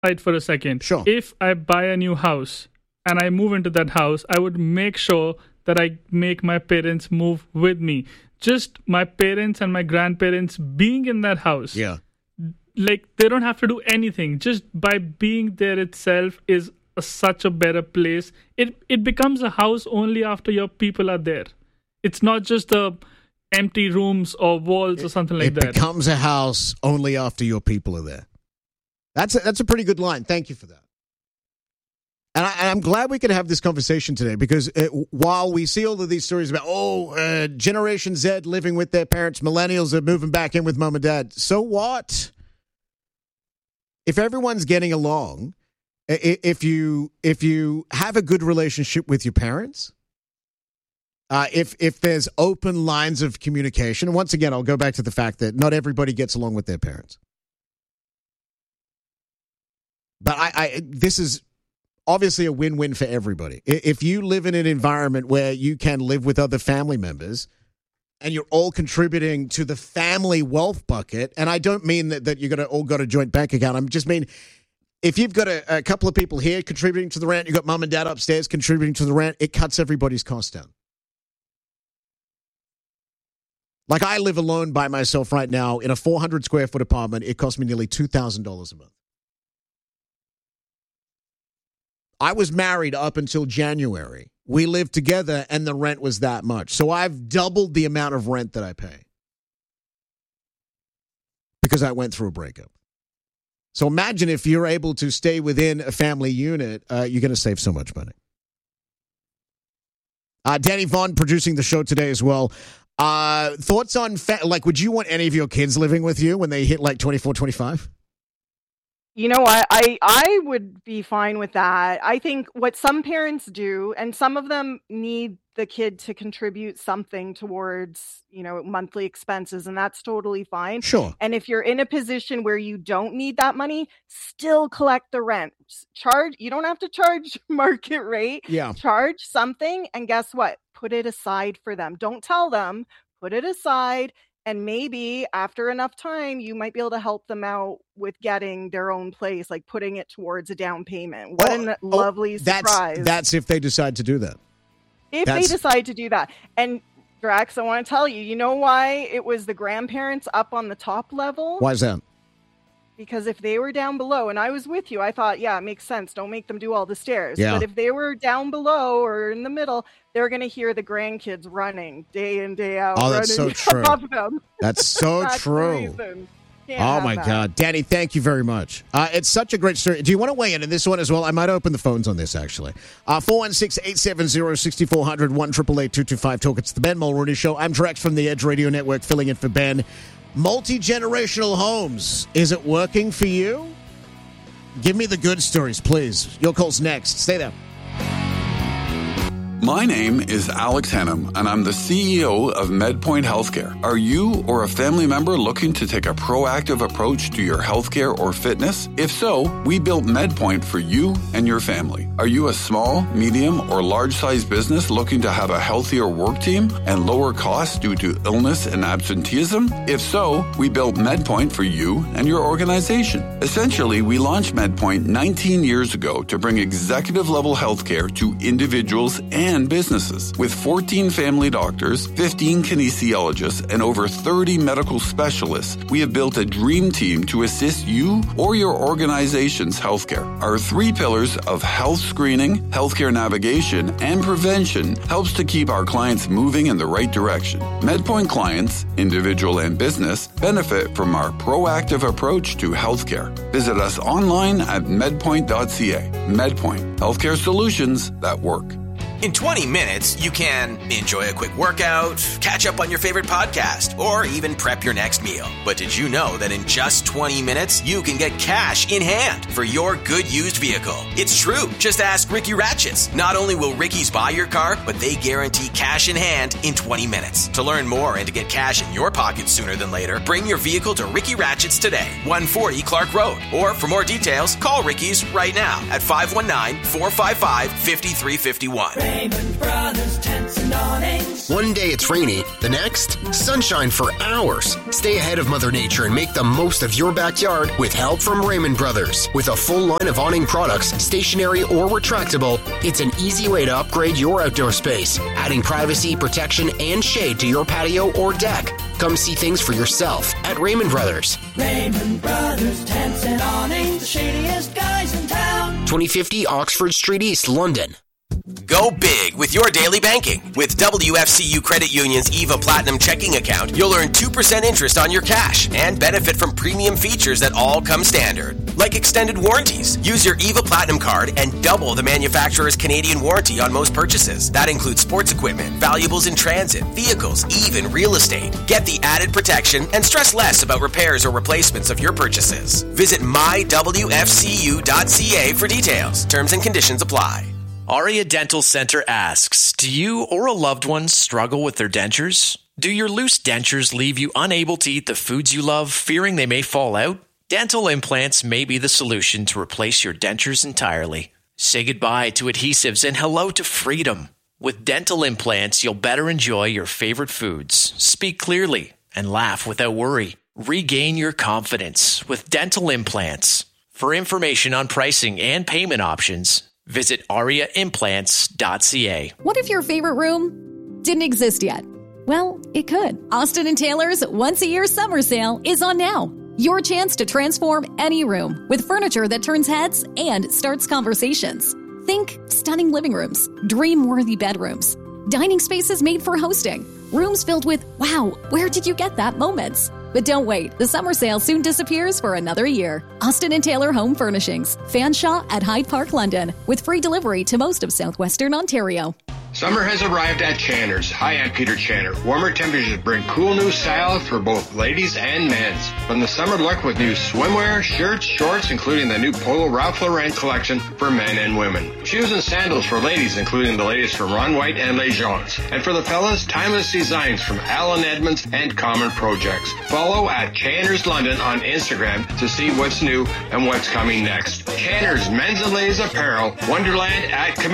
aside for a second. Sure. If I buy a new house and I move into that house, I would make sure that I make my parents move with me. Just my parents and my grandparents being in that house. Yeah. Like, they don't have to do anything. Just by being there itself is such a better place. It becomes a house only after your people are there. It's not just the empty rooms or walls or something like that. It becomes a house only after your people are there. That's a pretty good line. Thank you for that. And I'm glad we could have this conversation today because while we see all of these stories about, Generation Z living with their parents, millennials are moving back in with mom and dad, so what? If everyone's getting along, if you have a good relationship with your parents, if there's open lines of communication, and once again, I'll go back to the fact that not everybody gets along with their parents. But this is obviously a win-win for everybody. If you live in an environment where you can live with other family members and you're all contributing to the family wealth bucket, and I don't mean that you're all got a joint bank account. I just mean if you've got a couple of people here contributing to the rent, you've got mom and dad upstairs contributing to the rent, it cuts everybody's costs down. Like I live alone by myself right now in a 400 square foot apartment. It costs me nearly $2,000 a month. I was married up until January. We lived together and the rent was that much. So I've doubled the amount of rent that I pay because I went through a breakup. So imagine if you're able to stay within a family unit, you're going to save so much money. Danny Vaughn producing the show today as well. Thoughts on, would you want any of your kids living with you when they hit like 24, 25? You know, I would be fine with that. I think what some parents do, and some of them need the kid to contribute something towards, monthly expenses, and that's totally fine. Sure. And if you're in a position where you don't need that money, still collect the rent. You don't have to charge market rate. Yeah. Charge something, and guess what? Put it aside for them. Don't tell them. Put it aside. And maybe after enough time, you might be able to help them out with getting their own place, like putting it towards a down payment. What a lovely surprise. That's if they decide to do that. They decide to do that. And Drax, I want to tell you, you know why it was the grandparents up on the top level? Why is that? Because if they were down below, and I was with you, I thought, yeah, it makes sense. Don't make them do all the stairs. Yeah. But if they were down below or in the middle, they're going to hear the grandkids running day in, day out. Oh, that's so true. That's so That's true. Oh, my God. Danny, thank you very much. It's such a great story. Do you want to weigh in this one as well? I might open the phones on this, actually. 416-870-6400, 1-888-225-TALK. It's the Ben Mulrooney Show. I'm Drax from the Edge Radio Network, filling in for Ben. Multi-generational homes. Is it working for you? Give me the good stories, please. Your call's next. Stay there. My name is Alex Hannum, and I'm the CEO of MedPoint Healthcare. Are you or a family member looking to take a proactive approach to your healthcare or fitness? If so, we built MedPoint for you and your family. Are you a small, medium, or large-sized business looking to have a healthier work team and lower costs due to illness and absenteeism? If so, we built MedPoint for you and your organization. Essentially, we launched MedPoint 19 years ago to bring executive-level healthcare to individuals and businesses. With 14 family doctors, 15 kinesiologists, and over 30 medical specialists, we have built a dream team to assist you or your organization's healthcare. Our 3 pillars of health screening, healthcare navigation, and prevention helps to keep our clients moving in the right direction. MedPoint clients, individual and business, benefit from our proactive approach to healthcare. Visit us online at medpoint.ca. MedPoint, healthcare solutions that work. In 20 minutes, you can enjoy a quick workout, catch up on your favorite podcast, or even prep your next meal. But did you know that in just 20 minutes, you can get cash in hand for your good used vehicle? It's true. Just ask Ricky Ratchets. Not only will Ricky's buy your car, but they guarantee cash in hand in 20 minutes. To learn more and to get cash in your pocket sooner than later, bring your vehicle to Ricky Ratchets today, 140 Clark Road. Or for more details, call Ricky's right now at 519-455-5351. Raymond Brothers Tents tents and awnings. One day it's rainy, the next, sunshine for hours. Stay ahead of Mother Nature and make the most of your backyard with help from Raymond Brothers. With a full line of awning products, stationary or retractable, it's an easy way to upgrade your outdoor space, adding privacy, protection, and shade to your patio or deck. Come see things for yourself at Raymond Brothers. Raymond Brothers tents and awnings, the shadiest guys in town. 2050 Oxford Street East, London. Go big with your daily banking. With WFCU Credit Union's EVA Platinum checking account, you'll earn 2% interest on your cash and benefit from premium features that all come standard, like extended warranties. Use your EVA Platinum card and double the manufacturer's Canadian warranty on most purchases. That includes sports equipment, valuables in transit, vehicles, even real estate. Get the added protection and stress less about repairs or replacements of your purchases. Visit mywfcu.ca for details. Terms and conditions apply. Aria Dental Center asks, do you or a loved one struggle with their dentures? Do your loose dentures leave you unable to eat the foods you love, fearing they may fall out? Dental implants may be the solution to replace your dentures entirely. Say goodbye to adhesives and hello to freedom. With dental implants, you'll better enjoy your favorite foods, speak clearly, and laugh without worry. Regain your confidence with dental implants. For information on pricing and payment options, visit ariaimplants.ca. What if your favorite room didn't exist yet? Well, it could. Austin & Taylor's once-a-year summer sale is on now. Your chance to transform any room with furniture that turns heads and starts conversations. Think stunning living rooms, dream-worthy bedrooms, dining spaces made for hosting, rooms filled with, wow, where did you get that moments? But don't wait, the summer sale soon disappears for another year. Austin & Taylor Home Furnishings, Fanshawe at Hyde Park, London, with free delivery to most of southwestern Ontario. Summer has arrived at Channer's. Hi, I'm Peter Channer. Warmer temperatures bring cool new style for both ladies and men's. From the summer look with new swimwear, shirts, shorts, including the new Polo Ralph Lauren collection for men and women. Shoes and sandals for ladies, including the latest from Ron White and Les Gens. And for the fellas, timeless designs from Alan Edmonds and Common Projects. Follow at Channer's London on Instagram to see what's new and what's coming next. Channer's Men's and Ladies Apparel, Wonderland at